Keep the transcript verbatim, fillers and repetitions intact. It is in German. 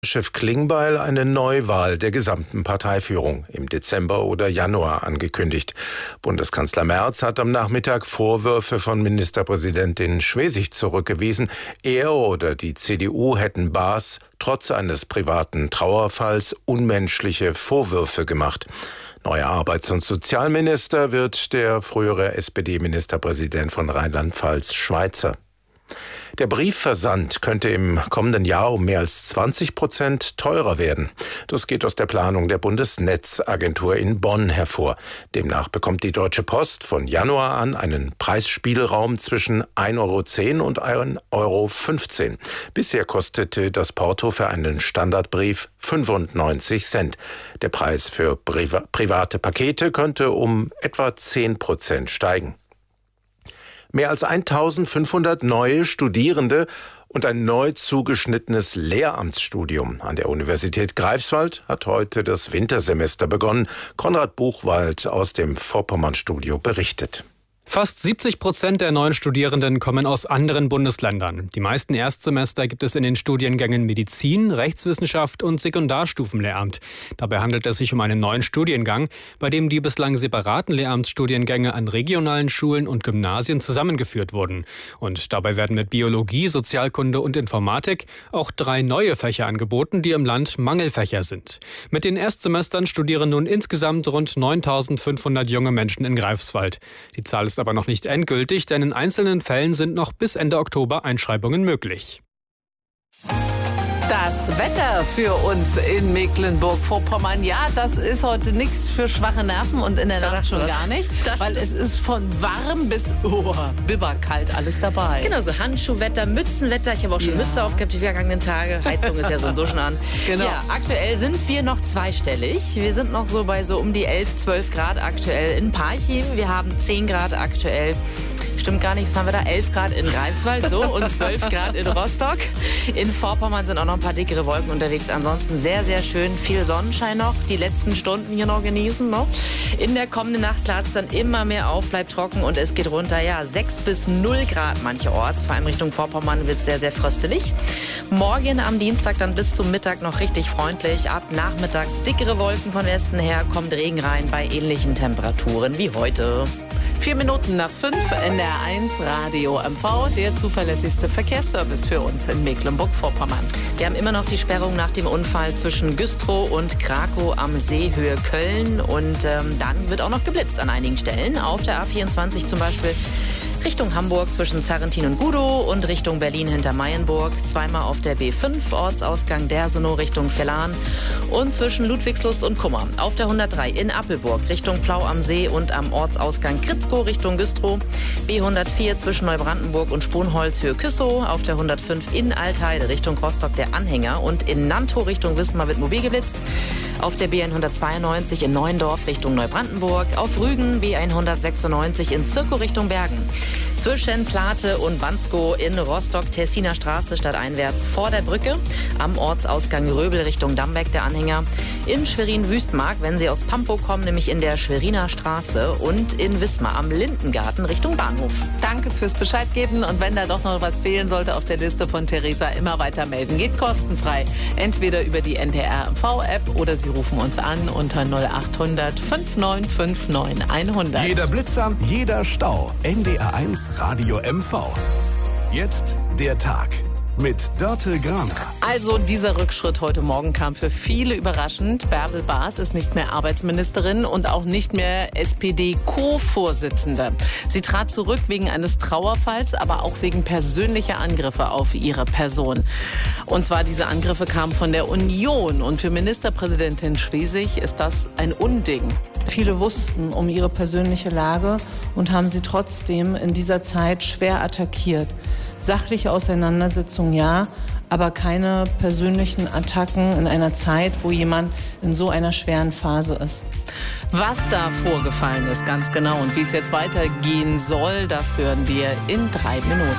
Chef Klingbeil eine Neuwahl der gesamten Parteiführung im Dezember oder Januar angekündigt. Bundeskanzler Merz hat am Nachmittag Vorwürfe von Ministerpräsidentin Schwesig zurückgewiesen. Er oder die C D U hätten Baas trotz eines privaten Trauerfalls unmenschliche Vorwürfe gemacht. Neuer Arbeits- und Sozialminister wird der frühere S P D-Ministerpräsident von Rheinland-Pfalz, Schweizer. Der Briefversand könnte im kommenden Jahr um mehr als zwanzig Prozent teurer werden. Das geht aus der Planung der Bundesnetzagentur in Bonn hervor. Demnach bekommt die Deutsche Post von Januar an einen Preisspielraum zwischen ein Euro zehn und ein Euro fünfzehn. Bisher kostete das Porto für einen Standardbrief fünfundneunzig Cent. Der Preis für Priva- private Pakete könnte um etwa zehn Prozent steigen. Mehr als eintausendfünfhundert neue Studierende und ein neu zugeschnittenes Lehramtsstudium an der Universität Greifswald hat heute das Wintersemester begonnen. Konrad Buchwald aus dem Vorpommernstudio berichtet. Fast siebzig Prozent der neuen Studierenden kommen aus anderen Bundesländern. Die meisten Erstsemester gibt es in den Studiengängen Medizin, Rechtswissenschaft und Sekundarstufenlehramt. Dabei handelt es sich um einen neuen Studiengang, bei dem die bislang separaten Lehramtsstudiengänge an regionalen Schulen und Gymnasien zusammengeführt wurden. Und dabei werden mit Biologie, Sozialkunde und Informatik auch drei neue Fächer angeboten, die im Land Mangelfächer sind. Mit den Erstsemestern studieren nun insgesamt rund neuntausendfünfhundert junge Menschen in Greifswald. Die Zahl ist aber noch nicht endgültig, denn in einzelnen Fällen sind noch bis Ende Oktober Einschreibungen möglich. Das Wetter für uns in Mecklenburg-Vorpommern, ja, das ist heute nichts für schwache Nerven und in der Nacht schon gar nicht, weil es ist von warm bis oh, bibberkalt alles dabei. Genau, so Handschuhwetter, Mützenwetter. Ich habe auch schon ja. Mütze aufgehabt die vergangenen Tage. Heizung ist ja so und so schon an. Genau. Ja, aktuell sind wir noch zweistellig. Wir sind noch so bei so um die elf, zwölf Grad aktuell in Parchim. Wir haben zehn Grad aktuell. Stimmt gar nicht, was haben wir da? elf Grad in Greifswald so und zwölf Grad in Rostock. In Vorpommern sind auch noch ein paar dickere Wolken unterwegs. Ansonsten sehr, sehr schön. Viel Sonnenschein noch. Die letzten Stunden hier noch genießen. Noch. In der kommenden Nacht klart es dann immer mehr auf, bleibt trocken und es geht runter. Ja, sechs bis null Grad mancherorts. Vor allem Richtung Vorpommern wird es sehr, sehr fröstelig. Morgen am Dienstag dann bis zum Mittag noch richtig freundlich. Ab nachmittags dickere Wolken von Westen her, kommt Regen rein bei ähnlichen Temperaturen wie heute. Vier Minuten nach fünf, N D R eins Radio M V, der zuverlässigste Verkehrsservice für uns in Mecklenburg-Vorpommern. Wir haben immer noch die Sperrung nach dem Unfall zwischen Güstrow und Krakow am See, Höhe Köln. Und ähm, dann wird auch noch geblitzt an einigen Stellen. Auf der A vierundzwanzig zum Beispiel Richtung Hamburg zwischen Zarrentin und Gudow und Richtung Berlin hinter Mayenburg. Zweimal auf der B fünf, Ortsausgang Dersenow Richtung Vellan und zwischen Ludwigslust und Kummer. Auf der hundertdrei in Appelburg Richtung Plau am See und am Ortsausgang Kritzkow Richtung Güstrow. B hundertvier zwischen Neubrandenburg und Sponholz Höhe Küssow. Auf der hundertfünf in Altheide Richtung Rostock der Anhänger und in Nantow Richtung Wismar wird mobil geblitzt. Auf der B hundertzweiundneunzig in Neuendorf Richtung Neubrandenburg. Auf Rügen B hundertsechsundneunzig in Zirkow Richtung Bergen. Zwischen Plate und Wanskow in Rostock Tessiner Straße stadteinwärts vor der Brücke. Am Ortsausgang Röbel Richtung Dambeck der Anhänger. In Schwerin-Wüstmark, wenn Sie aus Pampow kommen, nämlich in der Schweriner Straße. Und in Wismar am Lindengarten Richtung Bahnhof. Danke fürs Bescheid geben. Und wenn da doch noch was fehlen sollte auf der Liste von Theresa, immer weiter melden. Geht kostenfrei. Entweder über die N D R M V-App oder Sie rufen uns an unter null achthundert fünf neun fünf neun hundert. Jeder Blitzer, jeder Stau. N D R eins Radio M V. Jetzt der Tag mit Dörte Graner. Also dieser Rückschritt heute Morgen kam für viele überraschend. Bärbel Baas ist nicht mehr Arbeitsministerin und auch nicht mehr S P D-Co-Vorsitzende. Sie trat zurück wegen eines Trauerfalls, aber auch wegen persönlicher Angriffe auf ihre Person. Und zwar diese Angriffe kamen von der Union. Und für Ministerpräsidentin Schwesig ist das ein Unding. Viele wussten um ihre persönliche Lage und haben sie trotzdem in dieser Zeit schwer attackiert. Sachliche Auseinandersetzungen ja, aber keine persönlichen Attacken in einer Zeit, wo jemand in so einer schweren Phase ist. Was da vorgefallen ist ganz genau und wie es jetzt weitergehen soll, das hören wir in drei Minuten.